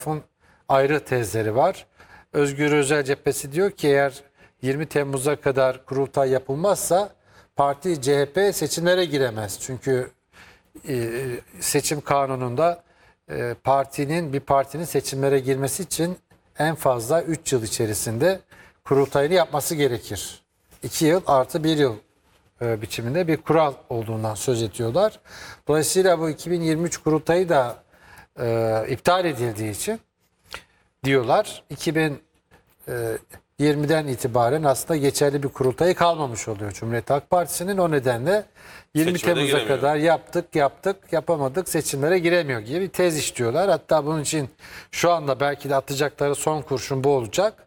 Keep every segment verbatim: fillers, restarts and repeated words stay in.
ayrı tezleri var. Özgür Özel cephesi diyor ki eğer yirmi Temmuz'a kadar kurultay yapılmazsa parti C H P seçimlere giremez. Çünkü e, seçim kanununda e, partinin bir partinin seçimlere girmesi için en fazla üç yıl içerisinde kurultayını yapması gerekir. iki yıl artı bir yıl e, biçiminde bir kural olduğundan söz ediyorlar. Dolayısıyla bu iki bin yirmi üç kurultayı da e, iptal edildiği için diyorlar iki bin yirmiden itibaren aslında geçerli bir kurultayı kalmamış oluyor Cumhuriyet Halk Partisi'nin. O nedenle yirmi Temmuz'a kadar yaptık yaptık yapamadık seçimlere giremiyor gibi bir tez işliyorlar. Hatta bunun için şu anda belki de atacakları son kurşun bu olacak.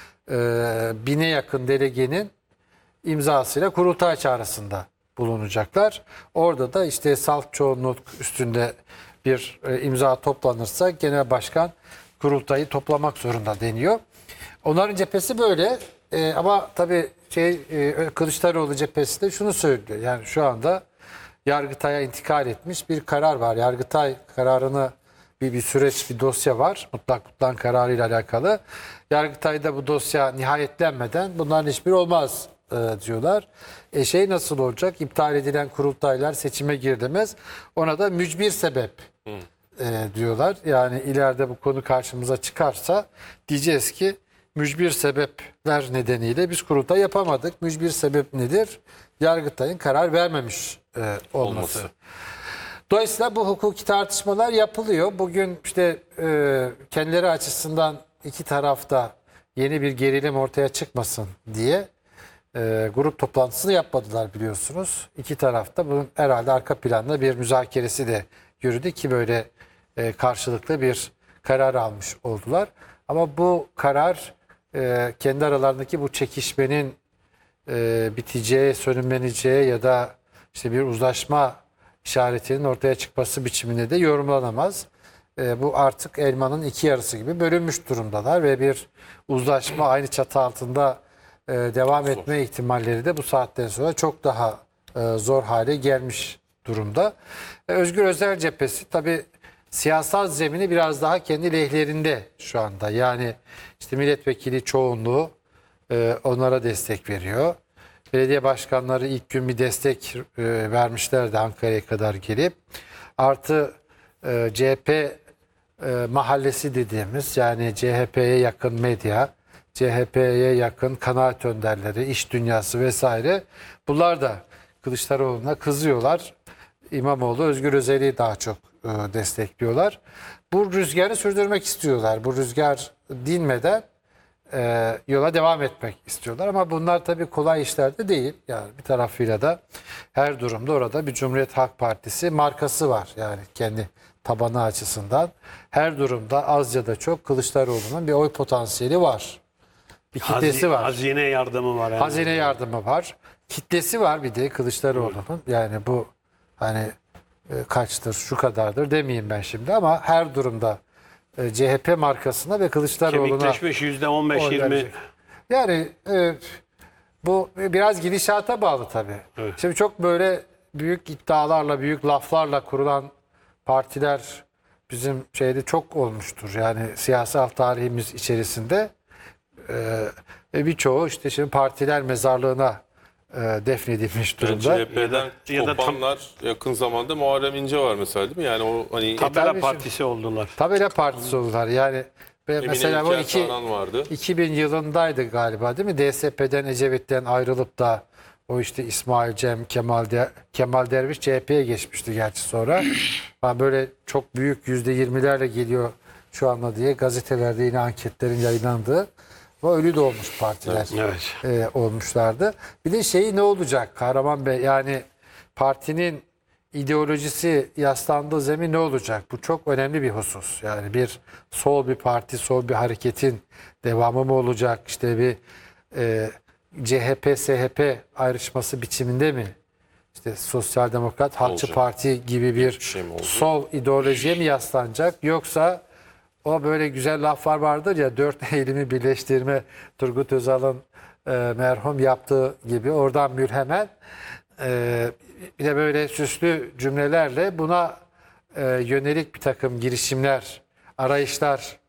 Ee, bine yakın delegenin imzasıyla kurultay çağrısında bulunacaklar. Orada da işte salt çoğunluk üstünde bir e, imza toplanırsa genel başkan kurultayı toplamak zorunda deniyor. Onların cephesi böyle e, ama tabii şey e, Kılıçdaroğlu cephesi de şunu söylüyor. Yani şu anda Yargıtay'a intikal etmiş bir karar var. Yargıtay kararını bir, bir süreç, bir dosya var. Mutlak mutlak kararıyla alakalı. Yargıtay'da bu dosya nihayetlenmeden bunların hiçbir olmaz e, diyorlar. E şey nasıl olacak? İptal edilen kurultaylar seçime girilemez. Ona da mücbir sebep e, diyorlar. Yani ileride bu konu karşımıza çıkarsa diyeceğiz ki mücbir sebepler nedeniyle biz kurultay yapamadık. Mücbir sebep nedir? Yargıtay'ın karar vermemiş e, olması. olması. Dolayısıyla bu hukuki tartışmalar yapılıyor. Bugün işte e, kendileri açısından iki tarafta yeni bir gerilim ortaya çıkmasın diye e, grup toplantısını yapmadılar biliyorsunuz. İki tarafta bunun herhalde arka planda bir müzakeresi de yürüdü ki böyle e, karşılıklı bir karar almış oldular. Ama bu karar e, kendi aralarındaki bu çekişmenin e, biteceği, sönümleneceği ya da işte bir uzlaşma işaretinin ortaya çıkması biçiminde de yorumlanamaz. E, bu artık elmanın iki yarısı gibi bölünmüş durumdalar ve bir uzlaşma aynı çatı altında e, devam zor. etme ihtimalleri de bu saatten sonra çok daha e, zor hale gelmiş durumda. E, Özgür Özel cephesi tabii siyasal zemini biraz daha kendi lehlerinde şu anda. Yani işte milletvekili çoğunluğu e, onlara destek veriyor. Belediye başkanları ilk gün bir destek e, vermişlerdi Ankara'ya kadar gelip. Artı e, C H P e, mahallesi dediğimiz yani C H P'ye yakın medya, C H P'ye yakın kanaat önderleri, iş dünyası vesaire. Bunlar da Kılıçdaroğlu'na kızıyorlar. İmamoğlu, Özgür Özel'i daha çok e, destekliyorlar. Bu rüzgarı sürdürmek istiyorlar. Bu rüzgar dinmeden e, yola devam etmek istiyorlar. Ama bunlar tabii kolay işler de değil. Yani bir tarafıyla da her durumda orada bir Cumhuriyet Halk Partisi markası var. Yani kendi tabanı açısından. Her durumda az ya da çok Kılıçdaroğlu'nun bir oy potansiyeli var. Bir kitlesi Hazine, var. Hazine yardımı var. Yani. Hazine yardımı var. Kitlesi var bir de Kılıçdaroğlu'nun. Yani bu hani e, kaçtır, şu kadardır demeyeyim ben şimdi ama her durumda e, C H P markasına ve Kılıçdaroğlu'na kemikleşmiş yüzde on beş yirmi. Yani e, bu biraz gidişata bağlı tabii. Evet. Şimdi çok böyle büyük iddialarla, büyük laflarla kurulan partiler bizim şeyde çok olmuştur. Yani siyasal tarihimiz içerisinde e, birçoğu işte şimdi partiler mezarlığına e, defnedilmiş durumda. Yani C H P'den ya da kopanlar yakın zamanda Muharrem İnce var mesela değil mi? Yani o hani Tabela tabii partisi oldular. Tabela partisi oldular. Yani ve mesela bu iki, vardı. iki bin yılındaydı galiba değil mi? D S P'den Ecevit'ten ayrılıp da o işte İsmail Cem, Kemal, De, Kemal Derviş C H P'ye geçmişti gerçi sonra. Ama böyle çok büyük yüzde yirmilerle geliyor şu anda diye gazetelerde yine anketlerin yayınlandığı. Ama ölü de olmuş partiler Evet. e, olmuşlardı. Bir de şeyi ne olacak Kahraman Bey? Yani partinin ideolojisi yaslandığı zemin ne olacak? Bu çok önemli bir husus. Yani bir sol bir parti, sol bir hareketin devamı mı olacak? İşte bir e, C H P S H P ayrışması biçiminde mi? İşte Sosyal Demokrat, Halkçı Olacak. Parti gibi bir, bir şey mi olacak? sol ideolojiye mi yaslanacak? Yoksa o böyle güzel laflar vardır ya, dört eylemi birleştirme, Turgut Özal'ın e, merhum yaptığı gibi oradan mülhemen e, bir de böyle süslü cümlelerle buna e, yönelik bir takım girişimler arayışlar